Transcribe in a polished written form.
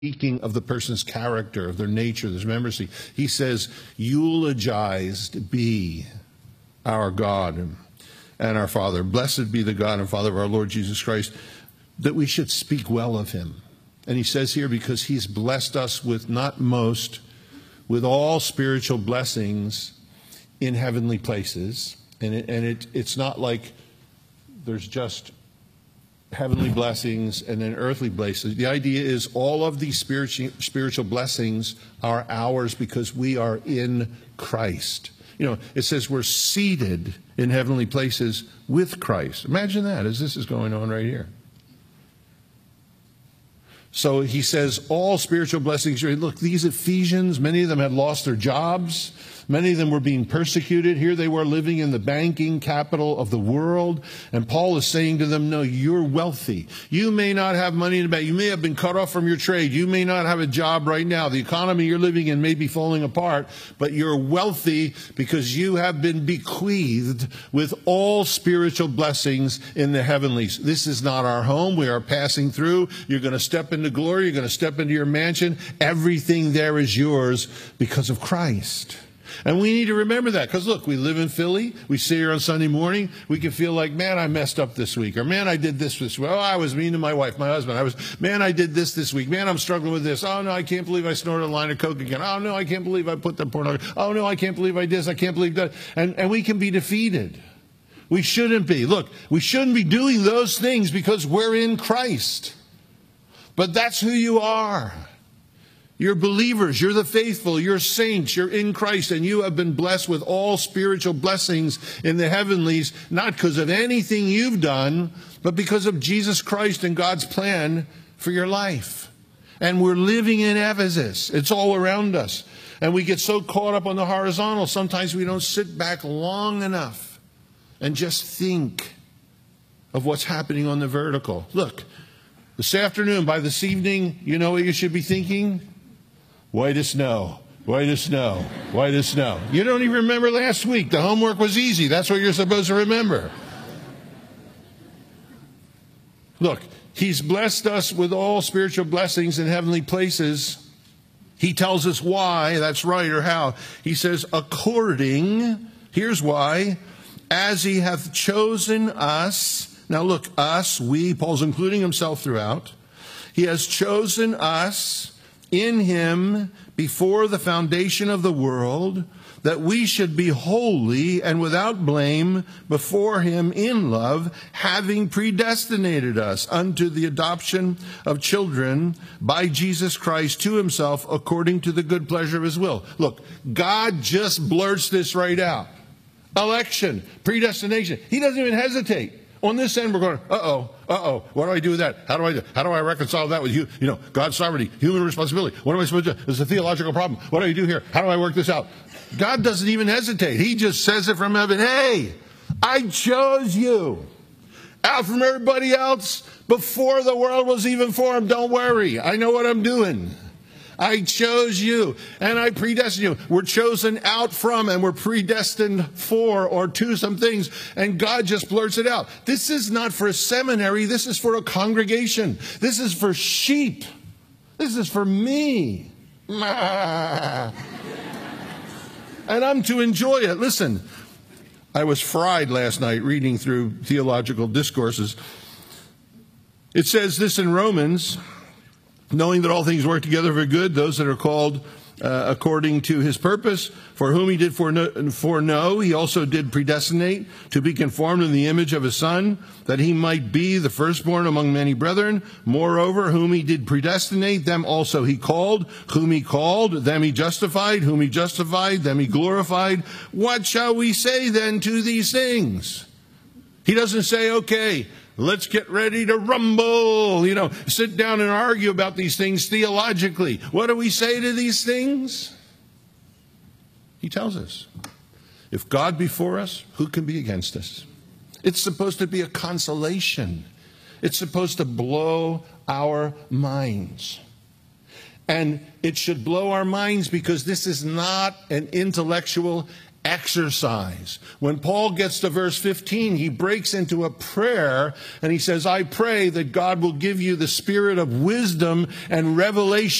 speaking of the person's character, of their nature, their membership. He says, eulogized be our God and our Father. Blessed be the God and Father of our Lord Jesus Christ, that we should speak well of him. And he says here, because he's blessed us with not most, with all spiritual blessings in heavenly places. And it's not like there's just heavenly blessings and then earthly blessings. The idea is all of these spiritual blessings are ours because we are in Christ. You know, it says we're seated in heavenly places with Christ. Imagine that, as this is going on right here. So he says all spiritual blessings. Look, these Ephesians, many of them had lost their jobs. Many of them were being persecuted. Here they were living in the banking capital of the world. And Paul is saying to them, no, you're wealthy. You may not have money in the bank. You may have been cut off from your trade. You may not have a job right now. The economy you're living in may be falling apart. But you're wealthy because you have been bequeathed with all spiritual blessings in the heavenlies. This is not our home. We are passing through. You're going to step into glory. You're going to step into your mansion. Everything there is yours because of Christ. And we need to remember that, because look, we live in Philly. We sit here on Sunday morning. We can feel like, man, I messed up this week. Or, man, I did this week. Oh, I was mean to my wife, my husband. Man, I did this week. Man, I'm struggling with this. Oh, no, I can't believe I snorted a line of Coke again. Oh, no, I can't believe I put the pornography. Oh, no, I can't believe I did this. I can't believe that. And we can be defeated. We shouldn't be. Look, we shouldn't be doing those things because we're in Christ. But that's who you are. You're believers, you're the faithful, you're saints, you're in Christ, and you have been blessed with all spiritual blessings in the heavenlies, not because of anything you've done, but because of Jesus Christ and God's plan for your life. And we're living in Ephesus. It's all around us. And we get so caught up on the horizontal, sometimes we don't sit back long enough and just think of what's happening on the vertical. Look, this afternoon, by this evening, you know what you should be thinking? White as snow, white as snow, white as snow. You don't even remember last week. The homework was easy. That's what you're supposed to remember. Look, he's blessed us with all spiritual blessings in heavenly places. He tells us why, that's right, or how. He says, according, here's why, as he hath chosen us. Now look, us, we, Paul's including himself throughout. He has chosen us in him before the foundation of the world, that we should be holy and without blame before him in love, having predestinated us unto the adoption of children by Jesus Christ to himself, according to the good pleasure of his will. Look, God just blurts this right out. Election, predestination. He doesn't even hesitate. On this end, we're going, what do I do with that? How do I reconcile that with God's sovereignty, human responsibility? What am I supposed to do? It's a theological problem. What do I do here? How do I work this out? God doesn't even hesitate. He just says it from heaven. Hey, I chose you out from everybody else before the world was even formed. Don't worry. I know what I'm doing. I chose you and I predestined you. We're chosen out from and we're predestined for or to some things. And God just blurts it out. This is not for a seminary. This is for a congregation. This is for sheep. This is for me. And I'm to enjoy it. Listen, I was fried last night reading through theological discourses. It says this in Romans, knowing that all things work together for good, those that are called according to his purpose, for whom he did foreknow, he also did predestinate to be conformed in the image of his Son, that he might be the firstborn among many brethren. Moreover, whom he did predestinate, them also he called. Whom he called, them he justified. Whom he justified, them he glorified. What shall we say then to these things? He doesn't say, okay, let's get ready to rumble, sit down and argue about these things theologically. What do we say to these things? He tells us, if God be for us, who can be against us? It's supposed to be a consolation. It's supposed to blow our minds. And it should blow our minds because this is not an intellectual exercise. When Paul gets to verse 15, he breaks into a prayer and he says, I pray that God will give you the spirit of wisdom and revelation